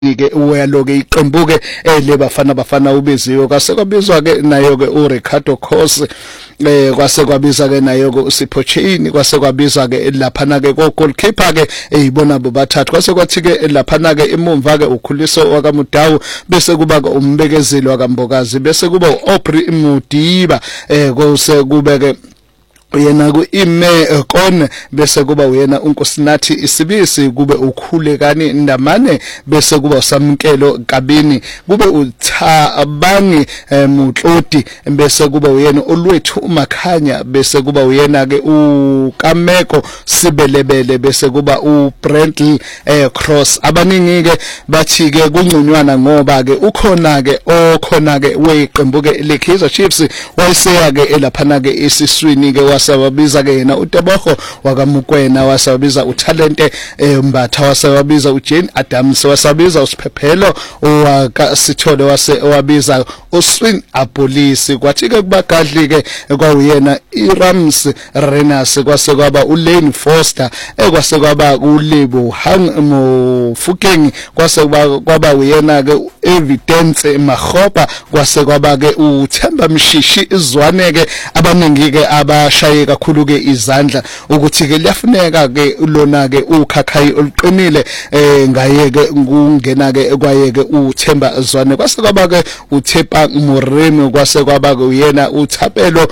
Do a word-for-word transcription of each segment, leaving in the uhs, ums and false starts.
ke uyaloke iqembu ke le bafana bafana ubeziwe kwase kwabizwa ke nayo ke uRicardo Khosi eh kwase kwabiza ke nayo ke uSiphochini kwase kwabiza ke laphana ke ko goalkeeper ke eyibona bobathathu kwase kwathi ke laphana ke emumva ke ukhuliso wakaMudawu bese kuba ke umbekezeli wakambokazi bese kuba uAubrey Mudiba eh kuse kube ke uyena ku ime kone bese kuba uyena uNkosinathi Isibisi kube ukhulekani Ndamane bese kuba uSamkelo Kabini kube uThabangi Mutlodi bese kuba uyena olwethu uMakhanya bese kuba uyena ke uKameko Sibelebele bese kuba uBrentley Cross abaningi ke bathi ke kungcunywana ngoba ke ukhona ke okhona ke weqembu ke leKaizer Chiefs wayeseya ke elaphana ke isiswini ke wasababiza ke yena uTebogo wakaMukwena wasababiza uTalente Mbatha wasababiza uJane Adams wasabiza uSiphephelo wakasithole wase wabiza uSwin Apolisi kwathi ke kubagadli ke kwawuyena iRams Renas kwase kwaba uLane Foster ekwase kwaba uLebo Hang Mofokeng kwase kwaba uyena ke Evidence Magopa kwase kwaba ke uThemba Mshishi izwane ke abaningi ke abashaye kakhulu ke izandla ukuthi ke liyafuneka ke lona ke ukhakhayi oluqinile eh ngaye ke kungena ke kwaye ke uThemba Zwane kwase kwaba ke uThepa Moreno kwase kwaba ke uyena uThapelo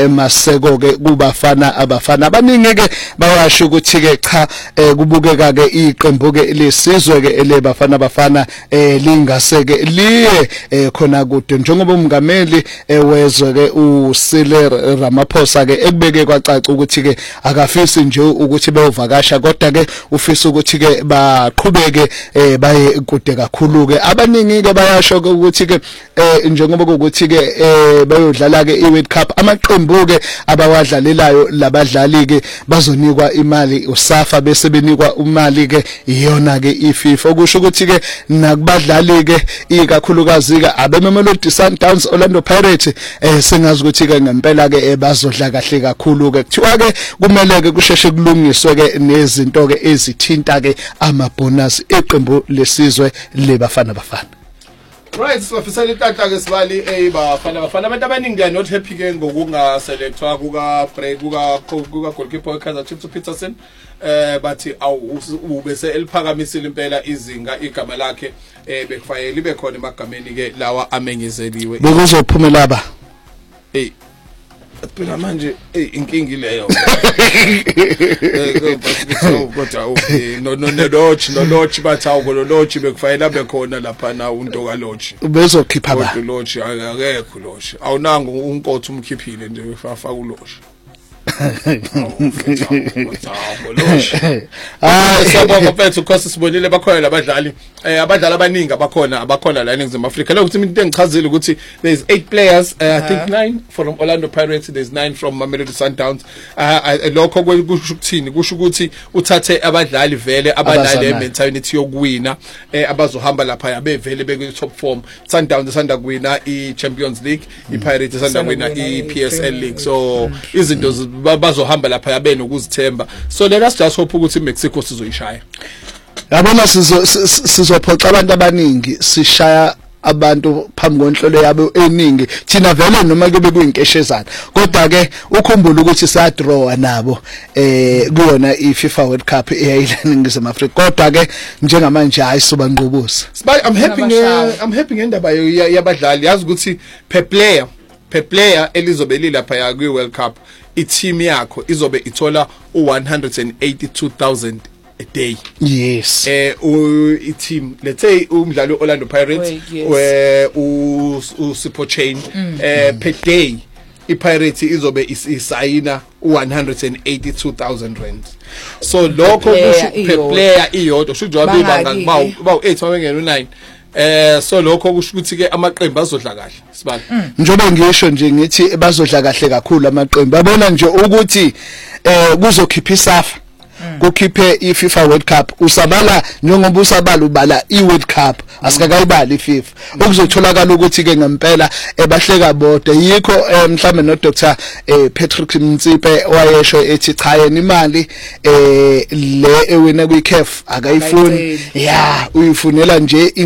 Maseko ke kubafana abafana abaningi ke bayasho ukuthi ke cha kubukeka ke iqembu ke lesizwe ke elebafana bafana lingase ke liye khona kude njengoba umngameli wezwe ke uSiler Ramaphosa ke ekubeke kwacaca ukuthi ke akafisi nje ukuthi beyovakasha kodwa ke ufisa ukuthi ke baqhubeke baye kude kakhulu ke abaningi ke bayasho ke ukuthi ke njengoba ukuthi ke bayodlala ke iWorld Cup amaqembu ke abawadlalelayo labadlali ke bazonikwa imali uSAFA bese benikwa imali ke iyona ke iFIFA okusho ukuthi ke nakubadlali ke ikakhulukazi ke abeMamelodi Sundowns Orlando Pirates eh sengazi ukuthi ke ngempela ke bazodla kahle kakhulu ke kuthiwa ke kumele ke kusheshe kulungiswe ke nezinto ke ezithinta ke amabonus eqembu lesizwe lebafana bafana. Right, so officially tata ke Sibali eh bafana bafana abantu abaningi they are not happy ke ngokunga selectwa kuka break kuka kuka goalkeeper Kaizer Chiefs uPeterson eh bathi awu ubese eliphakamisile impela izinga igama lakhe eh bekufanele libe khona emagameni ke lawa amengezeliwe bekuzophumela ba eh phela manje eh inkingi leyo eh kodwa no no no lodge no lodge bathawu ko lodge bekufanele abe khona lapha na unto ka lodge ubezokhipha ba lodge akekho lodge awunanga unkotho umkhiphile nje ufafa ku lodge ah siyabonga mfethu because sibonile bakhona labadlali eh abadlali abaningi abakhona abakhona la eNingizimu Afrika lokho ukuthi into engichazile ukuthi there is eight players uh, I think nine from Orlando Pirates there's nine from Mamelodi Sundowns lokho kusho ukuthini kusho ukuthi uthathe abadlali vele abanale mentality yokuwina eh abazohamba lapha yabevele beku top form Sundowns sanda kuwina iChampions League iPirates sanda kuwina iPSL League so izinto bazohamba lapha yabe nokuzithemba so let us just hope ukuthi iMexico sizoyishaya yabona sizo sizophoxa abantu abaningi sishaya abantu phambi konhlolo yabo eningi thina vele noma kube kuyinkeshezana kodwa ke ukhumbula ukuthi sa draw nabo eh kuyona iFIFA World Cup eyayilana ngiZim Africa kodwa ke njengamanje hayi soba ngqubuza I'm happy I'm happy ngendaba yabadlali yazi ukuthi per player per player elizobe lilapha ya kwi World Cup i-team yakho izobe ithola u one hundred eighty-two thousand a day. Yes. Eh i-team let's say umdlali Orlando Pirates we uSiphochini eh per day iPirates izobe isayina one hundred eighty-two thousand rand. So lokho kusho per player iyodwa shuthi wabibanga bawu bawu eight wabengena u nine. Eh so lokho kusho ukuthi ke amaqembu azodla kahle Sibali njobe ngisho nje ngithi bazodla kahle kakhulu amaqembu babona nje ukuthi eh kuzokhipha iSAFA kukhiphe iFIFA World Cup usabala njengoba usabala ubala iWorld Cup asikakayibali iFIFA okuzotholakala ukuthi ke ngempela ebahleka bodwa yikho mhlambe no Doctor Patrick Mtsipe wayesho ethi cha yena imali eh le ewena kwi C A F akayifuni ya uyifunela nje